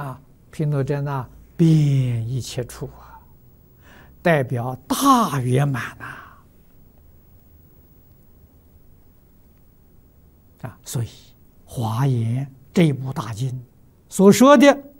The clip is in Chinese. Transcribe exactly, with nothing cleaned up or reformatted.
啊，毗卢遮那遍一切处啊，代表大圆满呐。啊，所以《华严》这部大经所说的